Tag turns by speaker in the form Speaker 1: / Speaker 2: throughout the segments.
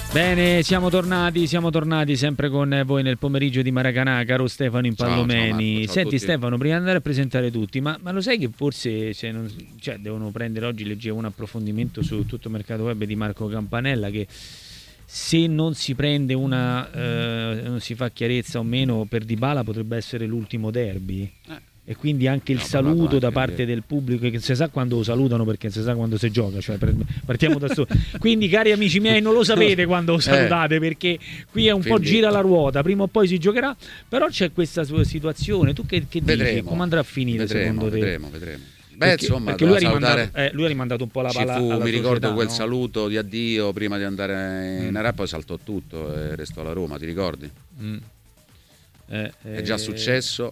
Speaker 1: Bene, siamo tornati sempre con voi nel pomeriggio di Maracanã, caro Stefano Impallomeni.
Speaker 2: Ciao
Speaker 1: Senti Stefano, prima di andare a presentare tutti, ma lo sai che forse devono prendere, oggi leggevo un approfondimento su tutto il mercato web di Marco Campanella, che se non si prende non si fa chiarezza o meno per Dybala potrebbe essere l'ultimo derby. E quindi anche il saluto da parte del pubblico, che non si sa quando lo salutano perché non si sa quando si gioca, cioè partiamo da solo. Quindi cari amici miei, non lo sapete quando lo salutate, perché qui è un po' gira la ruota, prima o poi si giocherà, però c'è questa situazione. Tu che dici? Come andrà a finire secondo te?
Speaker 2: Vedremo.
Speaker 1: Perché lui ha rimandato un po' la palla alla
Speaker 2: mi ricordo
Speaker 1: società,
Speaker 2: quel saluto di addio prima di andare in Arabia, poi saltò tutto e restò alla Roma, ti ricordi? È già successo.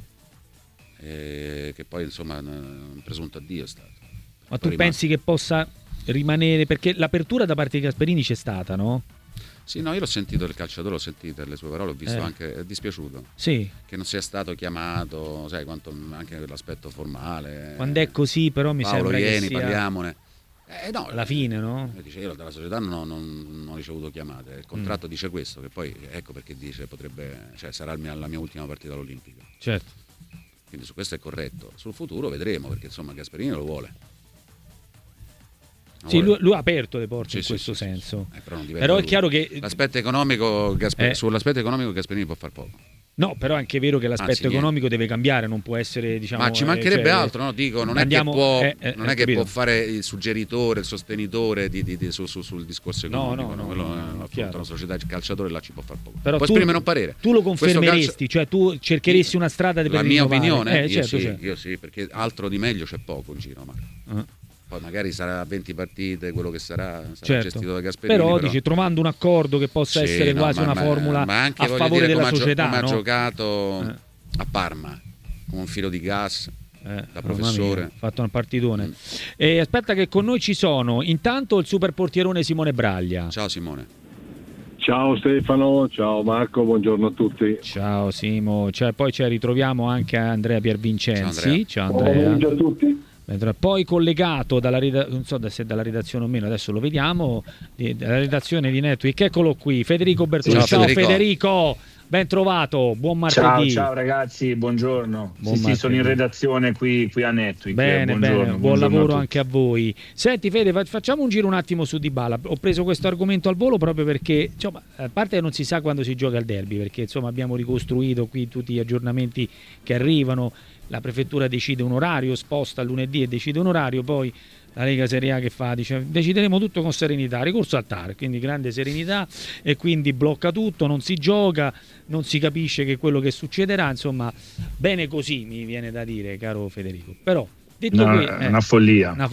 Speaker 2: Che poi insomma un presunto addio è stato.
Speaker 1: Ma tu pensi che possa rimanere, perché l'apertura da parte di Gasperini c'è stata, no?
Speaker 2: Sì, no, io l'ho sentito, il calciatore, l'ho sentito, le sue parole, ho visto anche, è dispiaciuto
Speaker 1: sì,
Speaker 2: che non sia stato chiamato, sai quanto, anche l'aspetto formale.
Speaker 1: Quando è così però mi
Speaker 2: Paolo,
Speaker 1: sembra
Speaker 2: vieni,
Speaker 1: che sia
Speaker 2: no,
Speaker 1: alla fine, no?
Speaker 2: Dice, io dalla società non ho ricevuto chiamate, il contratto dice questo, che poi ecco perché dice potrebbe, cioè sarà la mia ultima partita all'Olimpico.
Speaker 1: Certo.
Speaker 2: Quindi su questo è corretto. Sul futuro vedremo, perché insomma Gasperini lo vuole.
Speaker 1: Sì, lui ha aperto le porte in questo senso. Però è chiaro che
Speaker 2: l'aspetto economico sull'aspetto economico Gasperini può far poco.
Speaker 1: No, però è anche vero che l'aspetto economico deve cambiare, non può essere, diciamo.
Speaker 2: Ma ci mancherebbe altro, no? Dico, non è che può fare il suggeritore, il sostenitore sul discorso economico.
Speaker 1: No,
Speaker 2: quello è una società di calciatori, là ci può far poco.
Speaker 1: Però
Speaker 2: può esprimere un parere.
Speaker 1: Tu lo confermeresti, cioè tu cercheresti una strada per
Speaker 2: rinnovare. La mia opinione?
Speaker 1: Certo.
Speaker 2: Io sì, perché altro di meglio c'è poco in giro, Marco. Poi magari sarà 20 partite, quello che sarà gestito da Gasperini.
Speaker 1: Però dici, trovando un accordo che possa essere quasi una formula
Speaker 2: anche,
Speaker 1: a favore della società,
Speaker 2: come ha giocato a Parma, con un filo di gas da professore.
Speaker 1: Ha fatto un partitone. Aspetta che con noi ci sono intanto il super portierone Simone Braglia.
Speaker 2: Ciao Simone.
Speaker 3: Ciao Stefano, ciao Marco, buongiorno a tutti.
Speaker 1: Ciao Simo, poi ci ritroviamo anche a Andrea Piervincenzi. Ciao Andrea.
Speaker 3: Buon pomeriggio a tutti.
Speaker 1: Poi collegato non so se dalla redazione o meno, adesso lo vediamo, dalla redazione di Network, eccolo qui, Federico Bertolini. Ciao Federico, ben trovato, buon martedì.
Speaker 4: Ciao ragazzi, buongiorno. Sì, sono in redazione qui a Network.
Speaker 1: Bene, buon lavoro anche a voi. Senti Fede, facciamo un giro un attimo su Dybala. Ho preso questo argomento al volo proprio perché, insomma, a parte che non si sa quando si gioca il derby, perché insomma abbiamo ricostruito qui tutti gli aggiornamenti che arrivano. La prefettura decide un orario, sposta a lunedì e decide un orario, poi la Lega Serie A che fa? Dice decideremo tutto con serenità, ricorso al TAR, quindi grande serenità, e quindi blocca tutto, non si gioca, non si capisce che quello che succederà, insomma, bene così mi viene da dire, caro Federico. Però detto
Speaker 4: una follia.
Speaker 1: Una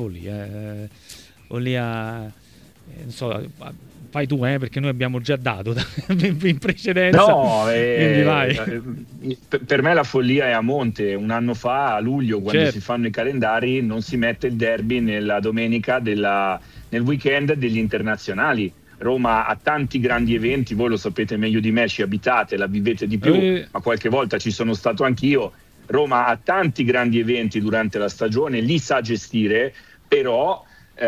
Speaker 1: follia, non so, fai tu, perché noi abbiamo già dato in precedenza.
Speaker 4: No,
Speaker 1: quindi vai.
Speaker 4: Per me la follia è a monte. Un anno fa, a luglio, quando si fanno i calendari, non si mette il derby nella domenica nel weekend degli internazionali. Roma ha tanti grandi eventi, voi lo sapete meglio di me, ci abitate, la vivete di più, ma qualche volta ci sono stato anch'io. Roma ha tanti grandi eventi durante la stagione, li sa gestire, però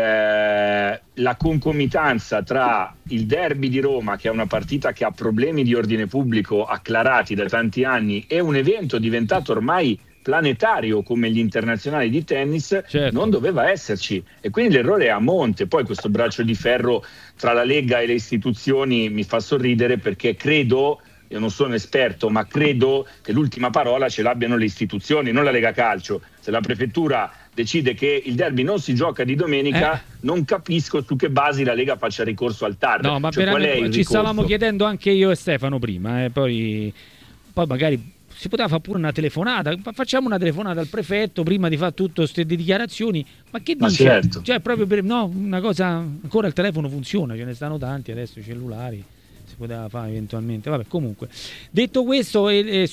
Speaker 4: la concomitanza tra il derby di Roma, che è una partita che ha problemi di ordine pubblico acclarati da tanti anni, e un evento diventato ormai planetario come gli internazionali di tennis, non doveva esserci, e quindi l'errore è a monte. Poi questo braccio di ferro tra la Lega e le istituzioni mi fa sorridere, perché credo, io non sono esperto, ma credo che l'ultima parola ce l'abbiano le istituzioni, non la Lega Calcio. Se la prefettura decide che il derby non si gioca di domenica, non capisco su che basi la Lega faccia ricorso al TAR.
Speaker 1: No, ma veramente ci stavamo chiedendo anche io e Stefano prima, poi magari si poteva fare pure una telefonata, facciamo una telefonata al prefetto prima di fare tutte queste dichiarazioni, ma che dice?
Speaker 4: Certo.
Speaker 1: Cioè proprio una cosa, ancora il telefono funziona, ce ne stanno tanti adesso, i cellulari, si poteva fare eventualmente. Vabbè, comunque, detto questo,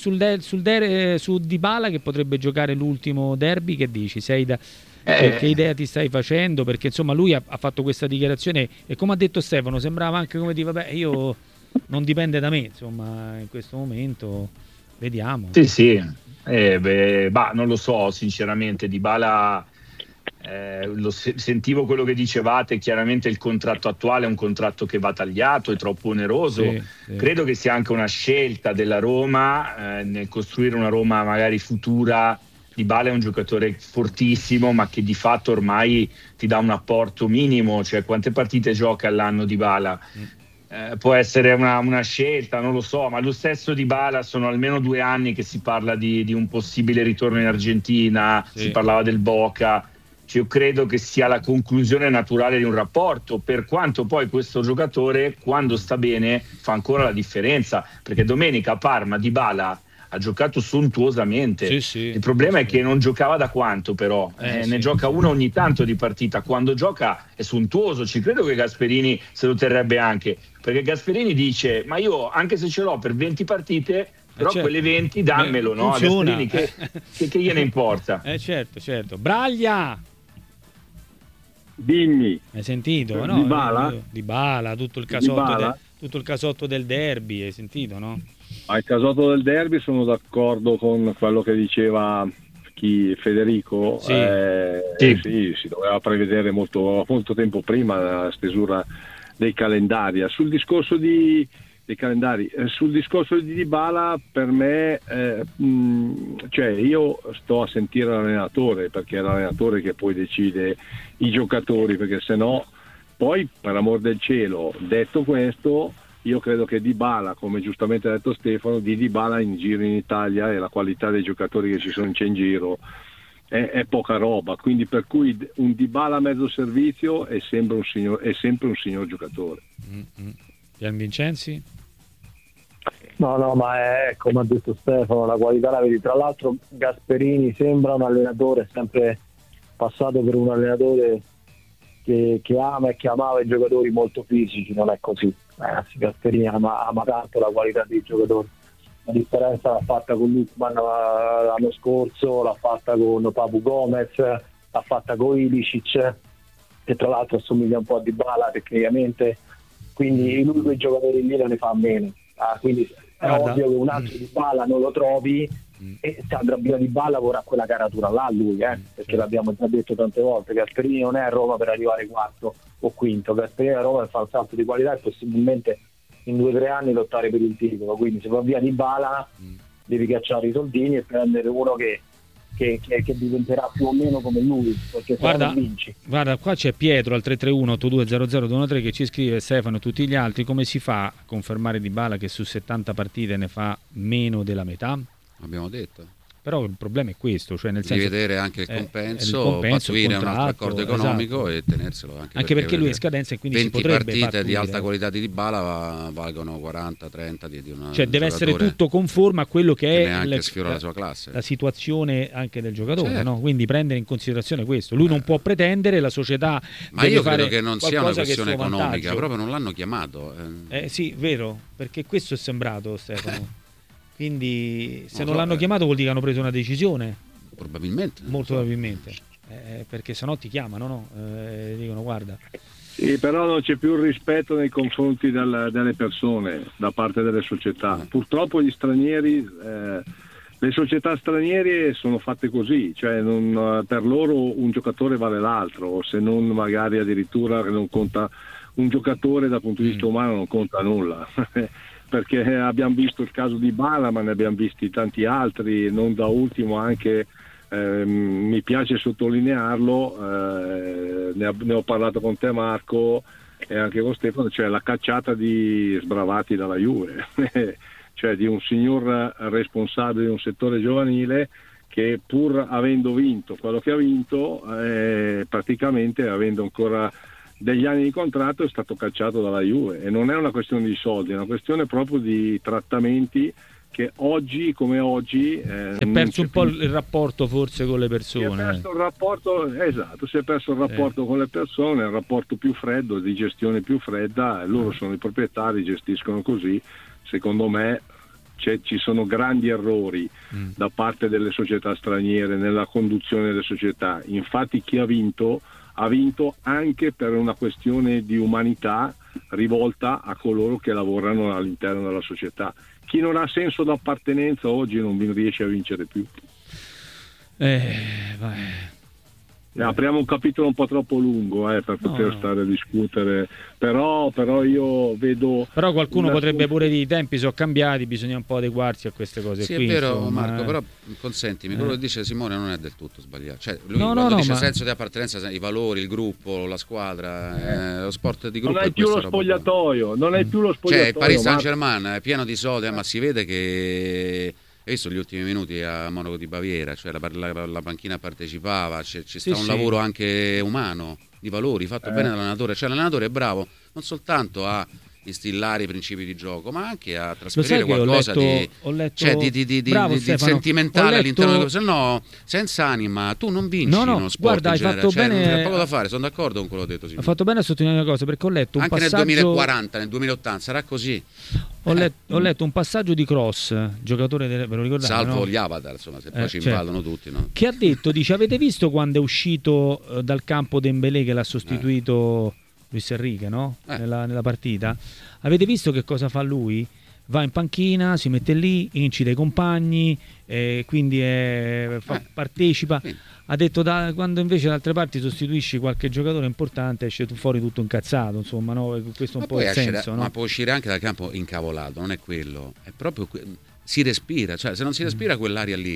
Speaker 1: su Dybala che potrebbe giocare l'ultimo derby, che dici? Che idea ti stai facendo? Perché insomma lui ha fatto questa dichiarazione e, come ha detto Stefano, sembrava anche come dire, vabbè, io non dipende da me, insomma, in questo momento vediamo.
Speaker 4: Sì, non lo so sinceramente. Dybala Sentivo quello che dicevate, chiaramente il contratto attuale è un contratto che va tagliato, è troppo oneroso. Sì. Credo che sia anche una scelta della Roma nel costruire una Roma magari futura. Dybala è un giocatore fortissimo, ma che di fatto ormai ti dà un apporto minimo, cioè quante partite gioca all'anno Dybala? Può essere una scelta, non lo so, ma lo stesso Dybala sono almeno 2 anni che si parla di un possibile ritorno in Argentina, si parlava del Boca. Io credo che sia la conclusione naturale di un rapporto, per quanto poi questo giocatore, quando sta bene, fa ancora la differenza, perché domenica a Parma Dybala ha giocato sontuosamente. Sì. Il problema è che non giocava da quanto, però ne gioca una ogni tanto di partita. Quando gioca è sontuoso. Ci credo che Gasperini se lo terrebbe anche, perché Gasperini dice: ma io anche se ce l'ho per 20 partite, però quelle 20 dammelo, no? A Gasperini che gliene importa?
Speaker 1: Certo. Braglia!
Speaker 3: Dimmi.
Speaker 1: Hai sentito, no? Dybala, tutto il casotto del derby, hai sentito, no?
Speaker 3: Al casotto del derby sono d'accordo con quello che diceva Federico. Sì, si doveva prevedere molto tempo prima la stesura dei calendari. Sul discorso dei calendari, sul discorso di Dybala, per me io sto a sentire l'allenatore, perché è l'allenatore che poi decide i giocatori, perché sennò poi, per amor del cielo, detto questo, io credo che Dybala, come giustamente ha detto Stefano, di Dybala in giro in Italia e la qualità dei giocatori che ci sono in giro è poca roba, quindi per cui un Dybala a mezzo servizio è sempre un signor giocatore.
Speaker 1: Gian Vincenzi?
Speaker 5: No, ma è come ha detto Stefano, la qualità la vedi. Tra l'altro Gasperini sembra un allenatore sempre passato per un allenatore che ama e che amava i giocatori molto fisici. Non è così, Gasperini ama tanto la qualità dei giocatori. La differenza l'ha fatta con Lukman l'anno scorso, l'ha fatta con Papu Gomez, l'ha fatta con Ilicic, che tra l'altro assomiglia un po' a Dybala tecnicamente, quindi lui quei giocatori lì ne fa a meno. Quindi è ovvio che un altro Dybala non lo trovi, e se andrà via Dybala vorrà quella caratura là lui, perché l'abbiamo già detto tante volte, Gasperini non è a Roma per arrivare quarto o quinto, Gasperini a Roma per fare un salto di qualità e possibilmente in 2 o 3 anni lottare per il titolo. Quindi se va via Dybala devi cacciare i soldini e prendere uno che diventerà più o meno come lui, perché
Speaker 1: guarda, qua c'è Pietro al 331-8200-213 che ci scrive: Stefano e tutti gli altri, come si fa a confermare Dybala che su 70 partite ne fa meno della metà?
Speaker 2: Abbiamo detto.
Speaker 1: Però il problema è questo, cioè nel senso,
Speaker 2: vedere anche il compenso, pattuire un altro accordo economico, esatto, e tenerselo anche
Speaker 1: perché lui è in scadenza e quindi
Speaker 2: 20
Speaker 1: si potrebbe
Speaker 2: partite
Speaker 1: pattuire
Speaker 2: di alta qualità di Dybala valgono 40-30 di una,
Speaker 1: cioè deve essere tutto conforme a quello che è
Speaker 2: sfiora la sua classe,
Speaker 1: la situazione anche del giocatore,
Speaker 2: certo,
Speaker 1: no? Quindi prendere in considerazione questo, lui non può pretendere, la società
Speaker 2: ma
Speaker 1: deve
Speaker 2: io
Speaker 1: fare
Speaker 2: credo che non sia una questione economica,
Speaker 1: vantaggio.
Speaker 2: Proprio non l'hanno chiamato,
Speaker 1: sì, vero, perché questo è sembrato, Stefano. Quindi se non l'hanno chiamato vuol dire che hanno preso una decisione,
Speaker 2: probabilmente,
Speaker 1: molto probabilmente, perché sennò ti chiamano, no? Dicono guarda.
Speaker 3: Sì, però non c'è più rispetto nei confronti delle persone da parte delle società. Purtroppo gli stranieri, le società straniere sono fatte così, cioè per loro un giocatore vale l'altro, se non magari addirittura che non conta un giocatore dal punto di vista umano, non conta nulla. Perché abbiamo visto il caso di Dybala, ma ne abbiamo visti tanti altri, non da ultimo anche, mi piace sottolinearlo, ne ho parlato con te Marco e anche con Stefano, cioè la cacciata di sbravati dalla Juve, cioè di un signor responsabile di un settore giovanile che pur avendo vinto quello che ha vinto, praticamente avendo ancora degli anni di contratto è stato cacciato dalla Juve, e non è una questione di soldi, è una questione proprio di trattamenti che oggi come oggi
Speaker 1: si è perso un po' il rapporto forse con le persone,
Speaker 3: si è perso il rapporto, esatto, si è perso il rapporto con le persone, il rapporto più freddo, di gestione più fredda, loro sono i proprietari, gestiscono così. Secondo me ci sono grandi errori da parte delle società straniere nella conduzione delle società. Infatti chi ha vinto anche per una questione di umanità rivolta a coloro che lavorano all'interno della società. Chi non ha senso d'appartenenza oggi non riesce a vincere più. Apriamo un capitolo un po' troppo lungo per poter stare a discutere, però io vedo.
Speaker 1: Però qualcuno potrebbe pure dire: i tempi sono cambiati, bisogna un po' adeguarsi a queste cose.
Speaker 2: Sì,
Speaker 1: qui,
Speaker 2: è vero,
Speaker 1: insomma,
Speaker 2: Marco, però consentimi, quello che dice Simone non è del tutto sbagliato. Cioè, lui dice senso di appartenenza, i valori, il gruppo, la squadra, lo sport di gruppo.
Speaker 3: Non hai più lo spogliatoio,
Speaker 2: Cioè, il Paris Saint-Germain è pieno di soldi, ma si vede che. Hai visto gli ultimi minuti a Monaco di Baviera, cioè la panchina partecipava, ci sta un lavoro anche umano, di valori, fatto bene dall'allenatore, cioè l'allenatore è bravo non soltanto a instillare i principi di gioco, ma anche a trasferire qualcosa di sentimentale all'interno, se no senza anima tu non vinci uno sport.
Speaker 1: Guarda, hai fatto bene,
Speaker 2: non c'è poco da fare, sono d'accordo con quello che ho detto.
Speaker 1: Hai fatto bene a sottolineare una cosa, perché ho letto un
Speaker 2: anche
Speaker 1: passaggio
Speaker 2: nel 2040, nel 2080 sarà così.
Speaker 1: Ho letto un passaggio di Cross, giocatore ve lo ricordate?
Speaker 2: Salvo gli avatar, insomma, se poi ci invadono tutti, no?
Speaker 1: Che ha detto, dice: avete visto quando è uscito dal campo Dembélé che l'ha sostituito Luis Enrique, no? Nella partita? Avete visto che cosa fa lui? Va in panchina, si mette lì, incita i compagni, quindi partecipa. Ha detto quando invece da altre parti sostituisci qualche giocatore importante esce fuori tutto incazzato, insomma, no? Questo è un po' il senso, no?
Speaker 2: Ma può uscire anche dal campo incavolato, non è quello, è proprio si respira, cioè se non si respira quell'aria lì,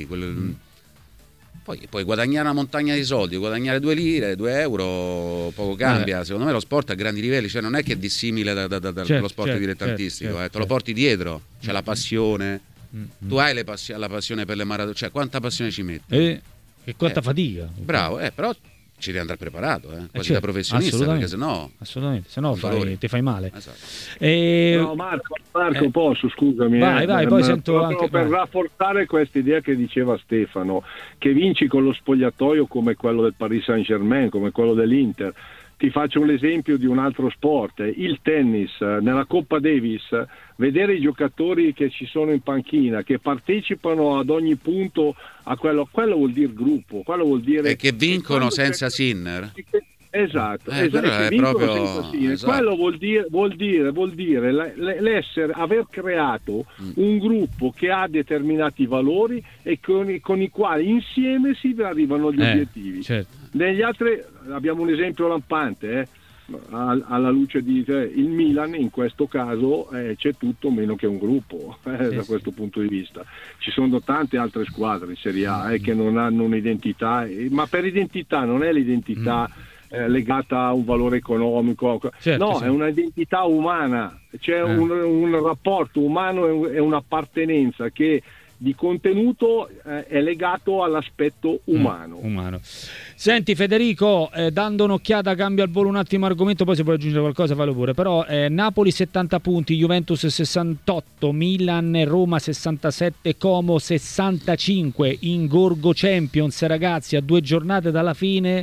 Speaker 2: poi puoi guadagnare una montagna di soldi, guadagnare 2 lire, 2 euro, poco cambia. Secondo me lo sport a grandi livelli, cioè non è che è dissimile dallo sport dilettantistico, te lo porti dietro, c'è la passione, tu hai la passione per le maratone, cioè quanta passione ci metti?
Speaker 1: E quanta fatica.
Speaker 2: Bravo, però ci devi andare preparato, quasi da professionista, perché sennò
Speaker 1: ti fai male.
Speaker 2: Esatto.
Speaker 3: No, Marco, posso, scusami.
Speaker 1: Vai, poi sento anche
Speaker 3: per rafforzare questa idea che diceva Stefano, che vinci con lo spogliatoio come quello del Paris Saint-Germain, come quello dell'Inter. Ti faccio un esempio di un altro sport, il tennis. Nella Coppa Davis, vedere i giocatori che ci sono in panchina, che partecipano ad ogni punto a quello vuol dire gruppo, quello vuol dire...
Speaker 2: E che vincono senza Sinner.
Speaker 3: Esatto,
Speaker 2: è proprio,
Speaker 3: esatto. Quello vuol dire aver creato un gruppo che ha determinati valori e con i quali insieme si arrivano agli obiettivi.
Speaker 1: Certo.
Speaker 3: Negli altri abbiamo un esempio lampante, alla luce di il Milan in questo caso c'è tutto meno che un gruppo da questo punto di vista. Ci sono tante altre squadre in Serie A che non hanno un'identità, ma per identità non è l'identità legata a un valore economico, è un'identità umana, c'è un rapporto umano e un'appartenenza che di contenuto è legato all'aspetto umano.
Speaker 1: Senti Federico, dando un'occhiata, cambio al volo un attimo argomento, poi se vuoi aggiungere qualcosa fallo pure, però Napoli 70 punti, Juventus 68, Milan e Roma 67, Como 65 in Gorgo Champions, ragazzi, a 2 giornate dalla fine.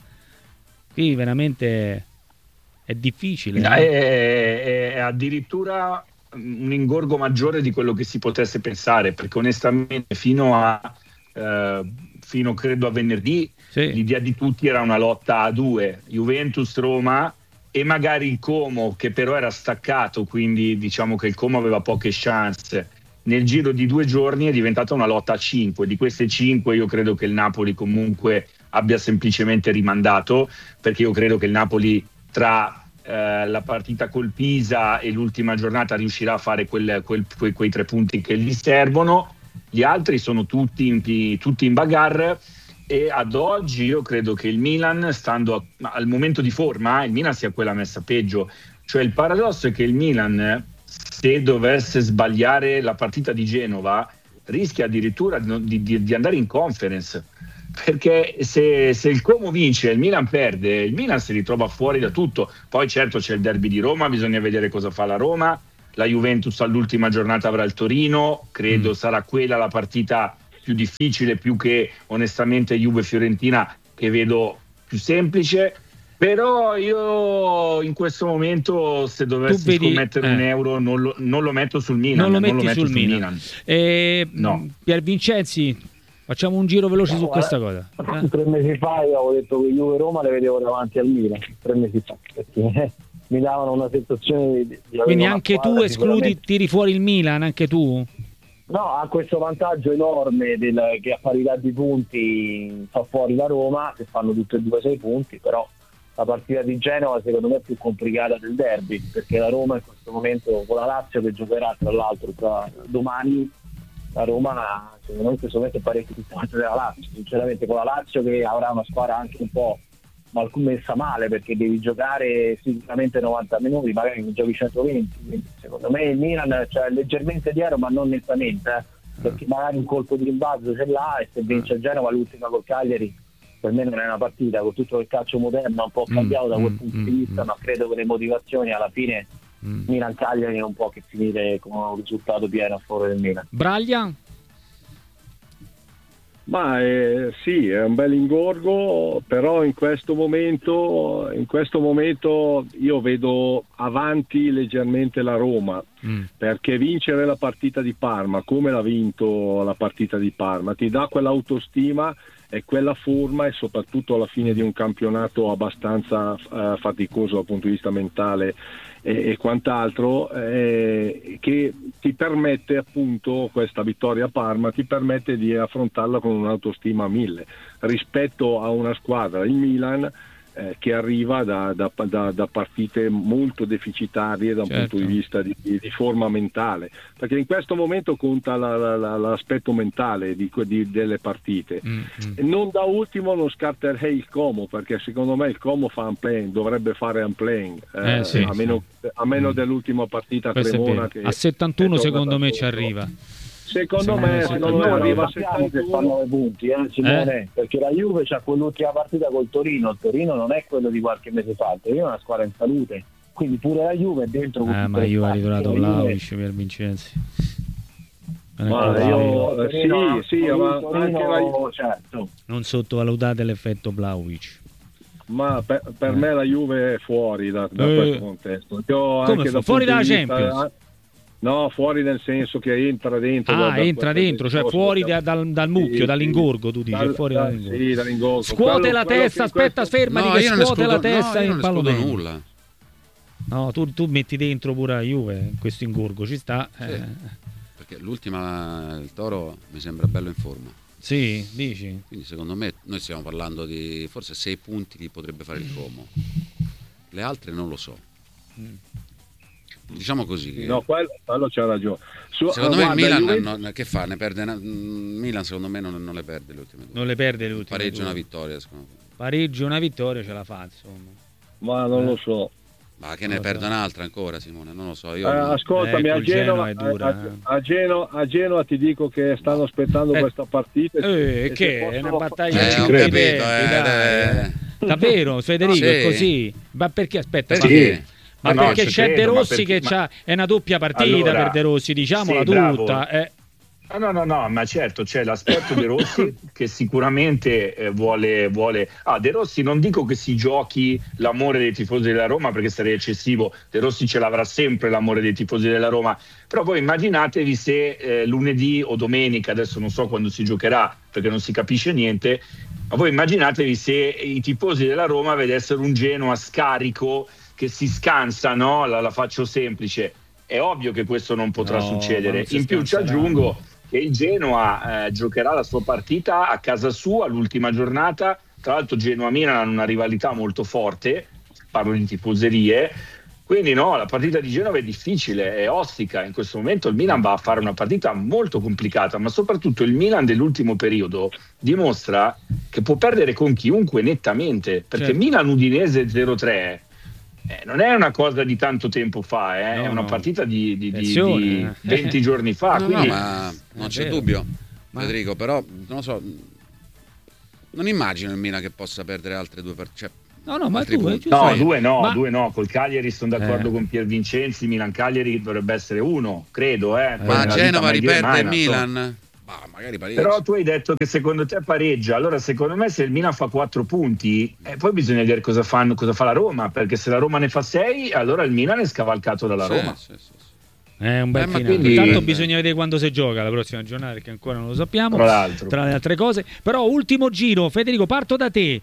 Speaker 1: Qui veramente è difficile.
Speaker 4: È addirittura un ingorgo maggiore di quello che si potesse pensare, perché onestamente fino credo a venerdì l'idea di tutti era una lotta a 2, Juventus-Roma e magari il Como, che però era staccato, quindi diciamo che il Como aveva poche chance. Nel giro di 2 giorni è diventata una lotta a 5, di queste 5 io credo che il Napoli comunque abbia semplicemente rimandato, perché io credo che il Napoli tra la partita col Pisa e l'ultima giornata riuscirà a fare quei 3 punti che gli servono. Gli altri sono tutti in bagarre e ad oggi io credo che il Milan, stando al momento di forma, il Milan sia quella messa peggio. Cioè il paradosso è che il Milan, se dovesse sbagliare la partita di Genova, rischia addirittura di andare in Conference, perché se il Como vince e il Milan perde, il Milan si ritrova fuori da tutto. Poi certo c'è il derby di Roma, bisogna vedere cosa fa la Roma, la Juventus all'ultima giornata avrà il Torino, credo sarà quella la partita più difficile, più che onestamente Juve-Fiorentina, che vedo più semplice. Però io in questo momento, se dovessi scommettere un euro, non lo metto sul Milan.
Speaker 1: Non lo metti sul Milan. No. Pier Vincenzi, facciamo un giro veloce su questa cosa.
Speaker 5: 3 mesi fa io avevo detto che Juve Roma le vedevo davanti al Milan, 3 mesi fa, perché mi davano una sensazione di
Speaker 1: quindi anche tu escludi, tiri fuori il Milan, anche tu?
Speaker 5: No, ha questo vantaggio enorme che a parità di punti fa fuori la Roma, se fanno tutte e due 6 punti, però la partita di Genova secondo me è più complicata del derby, perché la Roma in questo momento, con la Lazio che giocherà tra l'altro domani, la Roma secondo me in questo momento è parecchio più forte della Lazio, sinceramente, con la Lazio che avrà una squadra anche un po' messa male, perché devi giocare sicuramente 90 minuti, magari non giochi 120, quindi secondo me il Milan cioè, leggermente dietro ma non nettamente, perché magari un colpo di rimbalzo ce l'ha, e se vince Genova l'ultima col Cagliari per me non è una partita, con tutto il calcio moderno un po' cambiato da quel punto di vista, ma credo che le motivazioni alla fine Milan-Cagliari non può che finire con un risultato pieno a favore del Milan.
Speaker 1: Braglia?
Speaker 3: Ma sì, è un bel ingorgo, però in questo momento io vedo avanti leggermente la Roma, perché vincere la partita di Parma, come l'ha vinto la partita di Parma, ti dà quell'autostima e quella forma, e soprattutto alla fine di un campionato abbastanza faticoso dal punto di vista mentale e quant'altro, che ti permette, appunto, questa vittoria a Parma ti permette di affrontarla con un'autostima a 1000 rispetto a una squadra, il Milan, che arriva da partite molto deficitarie da un punto di vista di forma mentale, perché in questo momento conta l'aspetto mentale delle partite. E non da ultimo non scarterei il Como, perché secondo me il Como fa unplaying, dovrebbe fare unplaying, a meno dell'ultima partita a Cremona, che
Speaker 1: a 71 secondo me ci arriva.
Speaker 3: Secondo me arriva a 71
Speaker 5: che fa 9 punti, Simone, perché la Juve c'ha quell'ultima partita col Torino. Il Torino non è quello di qualche mese fa, il Torino è una squadra in salute, quindi pure la Juve è dentro.
Speaker 1: Ma la Juve ha ritirato Vlahovic per Vincenzi.
Speaker 3: Ma certo.
Speaker 1: Non sottovalutate l'effetto Vlahovic.
Speaker 3: Ma per me la Juve è fuori da questo contesto.
Speaker 1: Come fuori dalla Champions?
Speaker 3: No, fuori nel senso che entra dentro.
Speaker 1: Entra dentro, cioè fuori dal mucchio, dall'ingorgo, tu dici, fuori dall'ingorgo.
Speaker 3: Sì, dall'ingorgo.
Speaker 1: Scuote la testa, aspetta, fermati, che scuote la testa in pallone.
Speaker 2: Nulla.
Speaker 1: No, tu metti dentro pure la Juve in questo ingorgo, ci sta.
Speaker 2: Sì, perché l'ultima, il Toro, mi sembra bello in forma.
Speaker 1: Sì, dici?
Speaker 2: Quindi secondo me noi stiamo parlando di forse 6 punti che potrebbe fare il Como. Le altre non lo so. Diciamo così.
Speaker 3: No, quello c'ha ragione.
Speaker 2: Secondo me il Milan che fa? Ne perde Milan secondo me non le perde le ultime due.
Speaker 1: Non le perde le ultime
Speaker 2: pareggio
Speaker 1: due.
Speaker 2: Una vittoria, secondo me.
Speaker 1: Pareggio una vittoria ce la fa, insomma.
Speaker 3: Ma non lo so.
Speaker 2: Ma che ne perdo un'altra ancora, Simone? Non lo so. Io
Speaker 3: ascoltami, a Genova
Speaker 1: è dura,
Speaker 3: a Genova ti dico che stanno aspettando questa partita.
Speaker 1: Che è una battaglia.
Speaker 2: Ho capito.
Speaker 1: Davvero, Federico, è così. Ma perché aspetta?
Speaker 2: Perché?
Speaker 1: Ma perché c'è De Rossi che è una doppia partita per De Rossi, diciamola tutta.
Speaker 4: No, ma certo c'è l'aspetto De Rossi che sicuramente vuole. De Rossi non dico che si giochi l'amore dei tifosi della Roma, perché sarebbe eccessivo. De Rossi ce l'avrà sempre l'amore dei tifosi della Roma, però voi immaginatevi se lunedì o domenica, adesso non so quando si giocherà perché non si capisce niente, ma voi immaginatevi se i tifosi della Roma vedessero un Genoa scarico che si scansa, no? La faccio semplice. È ovvio che questo non potrà succedere. In più ci aggiungo che il Genoa giocherà la sua partita a casa sua l'ultima giornata. Tra l'altro Genoa-Milan hanno una rivalità molto forte, parlo di tifoserie, quindi la partita di Genova è difficile, è ostica. In questo momento il Milan va a fare una partita molto complicata, ma soprattutto il Milan dell'ultimo periodo dimostra che può perdere con chiunque nettamente, perché Milan-Udinese 0-3 non è una cosa di tanto tempo fa, è una partita di 20 giorni fa. Quindi...
Speaker 2: ma non c'è dubbio, Federico, però non lo so, non immagino il Milan che possa perdere altre due
Speaker 4: due no, col Cagliari sono d'accordo con Pier Vincenzi. Milan-Cagliari dovrebbe essere 1, credo.
Speaker 2: Ma Genova riperde il Milan? Magari pareggia.
Speaker 4: Però tu hai detto che secondo te pareggia, allora secondo me se il Milan fa 4 punti poi bisogna vedere cosa fa la Roma, perché se la Roma ne fa 6 allora il Milan è scavalcato dalla Roma.
Speaker 2: Sì.
Speaker 1: È un bel finale. Intanto bisogna vedere quando si gioca la prossima giornata, perché ancora non lo sappiamo, tra le altre cose. Però ultimo giro, Federico, parto da te.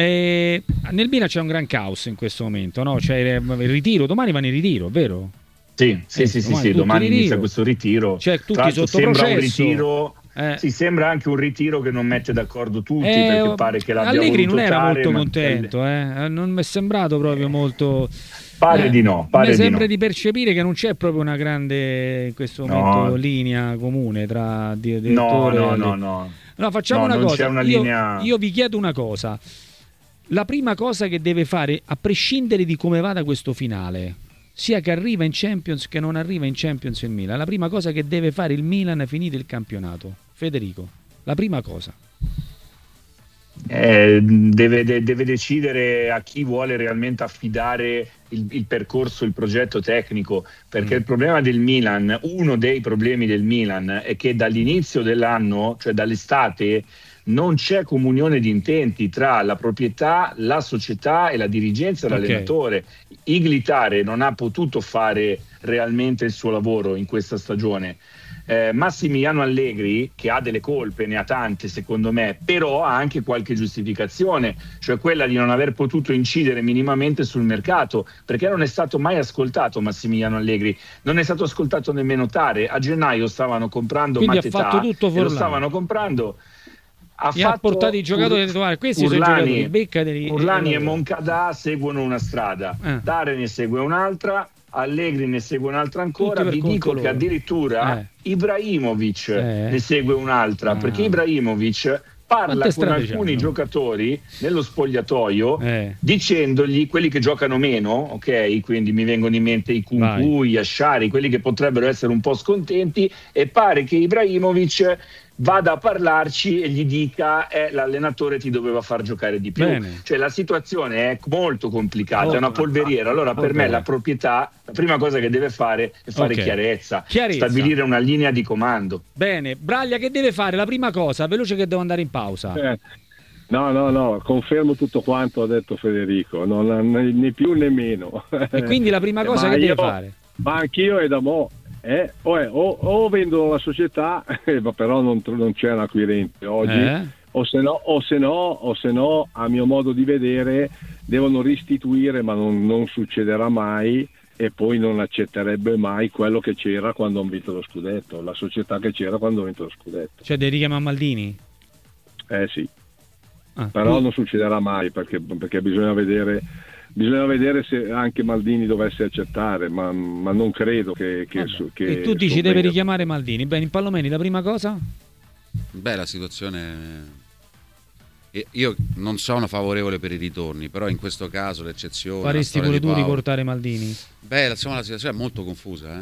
Speaker 1: Nel Milan c'è un gran caos in questo momento, no? C'è il ritiro, domani vanno in ritiro, vero?
Speaker 4: Domani inizia questo ritiro.
Speaker 1: Cioè, tutti sotto
Speaker 4: sembra
Speaker 1: processo.
Speaker 4: Un ritiro. Sembra anche un ritiro che non mette d'accordo tutti, perché pare che l'abbia
Speaker 1: Allegri
Speaker 4: voluto
Speaker 1: non era
Speaker 4: fare,
Speaker 1: molto contento, non mi è sembrato proprio molto.
Speaker 4: Pare di no.
Speaker 1: Mi sembra di percepire che non c'è proprio una grande in questo momento linea comune tra direttore No, facciamo una cosa.
Speaker 4: C'è una linea...
Speaker 1: io vi chiedo una cosa. La prima cosa che deve fare, a prescindere di come vada questo finale, sia che arriva in Champions che non arriva in Champions il Milan, la prima cosa che deve fare il Milan finito il campionato, Federico, la prima cosa.
Speaker 4: Deve decidere a chi vuole realmente affidare il percorso, il progetto tecnico, perché il problema del Milan, uno dei problemi del Milan, è che dall'inizio dell'anno, cioè dall'estate, non c'è comunione di intenti tra la proprietà, la società e la dirigenza e l'allenatore. Iglitare non ha potuto fare realmente il suo lavoro in questa stagione. Massimiliano Allegri, che ha delle colpe, ne ha tante secondo me, però ha anche qualche giustificazione, cioè quella di non aver potuto incidere minimamente sul mercato, perché non è stato mai ascoltato Massimiliano Allegri, non è stato ascoltato nemmeno Tare. A gennaio stavano comprando Mateta, lo stavano comprando. Ha
Speaker 1: portato i giocatori questi sono i giocatori, beccateli.
Speaker 4: Urlani e Moncada seguono una strada, Tare ne segue un'altra, Allegri ne segue un'altra ancora. Vi dico che addirittura Ibrahimovic ne segue un'altra, perché Ibrahimovic parla con alcuni giocatori nello spogliatoio dicendogli, quelli che giocano meno, ok, quindi mi vengono in mente i Kunku, gli Ashari, quelli che potrebbero essere un po' scontenti, e pare che Ibrahimovic vada a parlarci e gli dica l'allenatore ti doveva far giocare di più. Cioè la situazione è molto complicata, è una polveriera. Allora per me la proprietà, la prima cosa che deve fare è fare chiarezza, stabilire una linea di comando.
Speaker 1: Bene, Braglia che deve fare? La prima cosa, veloce che devo andare in pausa.
Speaker 3: No, confermo tutto quanto ha detto Federico, né più né meno.
Speaker 1: E quindi la prima cosa che deve fare?
Speaker 3: Ma anch'io è da mo'. O vendono la società, ma però non c'è un acquirente oggi, o se no, a mio modo di vedere, devono restituire, ma non succederà mai, e poi non accetterebbe mai quello che c'era quando hanno vinto lo scudetto, la società che c'era quando hanno vinto lo scudetto.
Speaker 1: Cioè dei richiami a Maldini?
Speaker 3: Sì, però non succederà mai, perché bisogna vedere se anche Maldini dovesse accettare, ma non credo che
Speaker 1: e tu dici deve richiamare Maldini. Bene, in Palomeni la prima cosa?
Speaker 2: La situazione, io non sono favorevole per i ritorni, però in questo caso l'eccezione,
Speaker 1: faresti pure tu riportare Maldini?
Speaker 2: La situazione è molto confusa,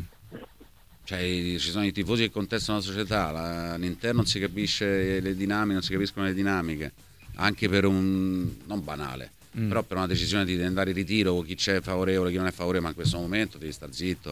Speaker 2: Cioè, ci sono i tifosi che contestano la società, all'interno non si capisce le dinamiche, non si capiscono le dinamiche, anche per un non banale, però per una decisione di andare in ritiro, chi c'è favorevole, chi non è favorevole, ma in questo momento devi star zitto,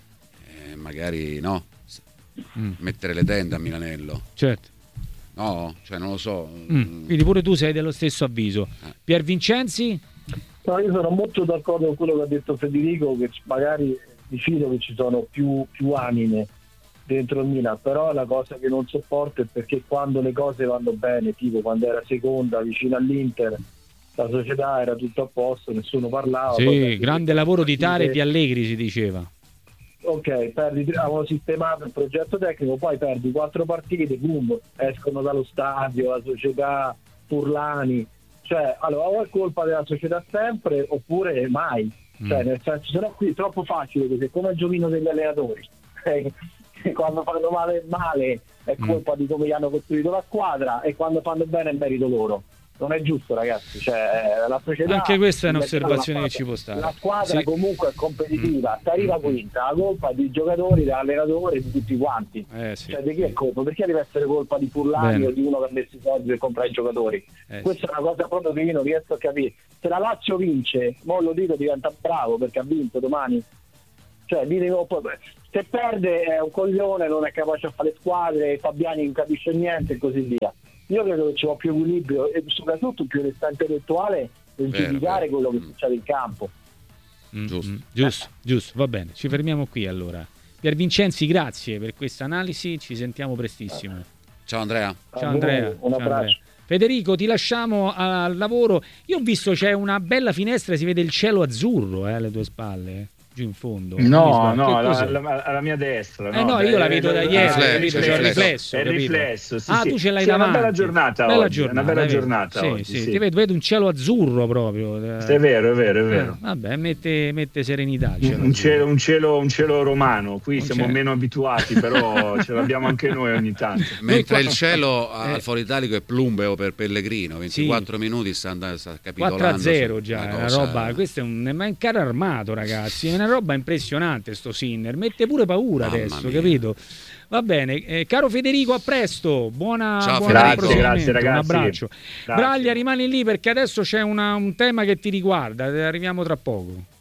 Speaker 2: magari mettere le tende a Milanello.
Speaker 1: Certo.
Speaker 2: No, cioè non lo so.
Speaker 1: Quindi pure tu sei dello stesso avviso. Pier Vincenzi?
Speaker 5: No, io sono molto d'accordo con quello che ha detto Federico, che magari mi fido che ci sono più anime dentro il Milan, però la cosa che non sopporto è perché quando le cose vanno bene, tipo quando era seconda vicino all'Inter, la società era tutto a posto, nessuno parlava.
Speaker 1: Sì, grande lavoro di Tare e di Allegri, si diceva.
Speaker 5: Ok, avevano sistemato il progetto tecnico, poi perdi 4 partite, boom, escono dallo stadio, la società, Furlani, cioè allora o è colpa della società sempre oppure mai, cioè nel senso, se no qui è troppo facile, perché come il giochino degli allenatori, quando fanno male è colpa di come gli hanno costruito la squadra, e quando fanno bene è merito loro. Non è giusto, ragazzi, cioè la società,
Speaker 1: anche questa è un'osservazione che ci può stare.
Speaker 5: La squadra comunque è competitiva, se arriva quinta, la colpa dei giocatori, dell'allenatore, di tutti quanti. Cioè di chi è colpa? Perché deve essere colpa di Furlani o di uno che ha messo i soldi per comprare i giocatori? Questa è una cosa proprio che io non riesco a capire. Se la Lazio vince, mo lo dico, diventa bravo perché ha vinto domani. Cioè se perde è un coglione, non è capace a fare squadre, Fabiani non capisce niente e così via. Io credo che ci sia più equilibrio e soprattutto più onestà intellettuale nel giudicare quello che succede in campo.
Speaker 1: Giusto, va bene, ci fermiamo qui allora. Pier Vincenzi, grazie per questa analisi, ci sentiamo prestissimo.
Speaker 2: Ciao Andrea.
Speaker 1: Ciao Andrea.
Speaker 5: Un abbraccio.
Speaker 1: Federico, ti lasciamo al lavoro. Io ho visto c'è una bella finestra, si vede il cielo azzurro alle tue spalle. giù in fondo.
Speaker 4: No, alla mia destra.
Speaker 1: No, io la vedo da ieri, c'è il riflesso.
Speaker 4: È il riflesso, sì, sì.
Speaker 1: Tu ce l'hai
Speaker 4: sì,
Speaker 1: davanti.
Speaker 4: È una bella giornata oggi. Una bella giornata
Speaker 1: sì,
Speaker 4: oggi.
Speaker 1: sì.
Speaker 4: Sì.
Speaker 1: Ti vedo un cielo azzurro proprio.
Speaker 4: È vero.
Speaker 1: Vabbè, mette serenità.
Speaker 4: Un cielo romano. Qui siamo meno abituati, però ce l'abbiamo anche noi ogni tanto.
Speaker 2: Mentre il cielo al Foro Italico è plumbeo per Pellegrino, 24 minuti sta capitolando.
Speaker 1: 4-0 già, una roba. Questo è un carro armato, ragazzi. È una roba impressionante sto Sinner. Mette pure paura adesso, capito? Va bene, caro Federico, a presto. Buona
Speaker 4: grazie ragazzi.
Speaker 1: Un abbraccio. Grazie. Braglia, rimani lì perché adesso c'è un tema che ti riguarda. Arriviamo tra poco.